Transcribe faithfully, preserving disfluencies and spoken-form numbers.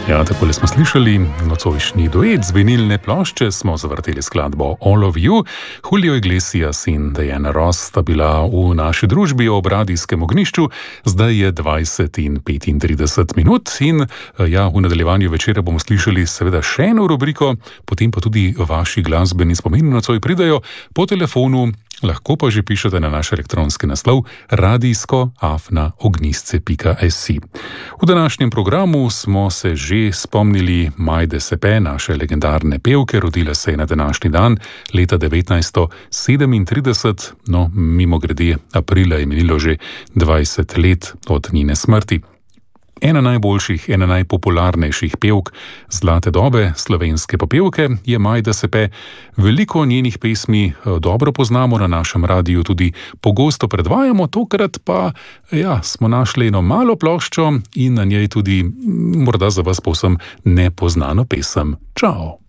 Ja, takole smo slišali nocojšnji duet z vinilne plošče, smo zavrteli skladbo All of You. Julio Iglesias in Diana Ross sta bila v naši družbi ob radijskem ognjišču, zdaj je dvajset in petintrideset minut in ja, v nadaljevanju večera bomo slišali seveda še eno rubriko, potem pa tudi vaši glasbeni spomini nocoj pridajo po telefonu. Lahko pa že pišete na naš elektronski naslov radijsko afna ognjisce pika si. V današnjem programu smo se že spomnili Majde Sepe, naše legendarne pevke. Rodila se je na današnji dan leta devetnajststo sedemintrideset, no mimogrede aprila je minilo že dvajset let od njene smrti. Ena najboljših, ena najpopularnejših pevk zlate dobe slovenske popevke je Majda Sepe. Veliko njenih pesmi dobro poznamo, na našem radiju tudi pogosto predvajamo, tokrat pa ja, smo našli eno malo ploščo in na njej tudi morda za vas povsem nepoznano pesem. Čao!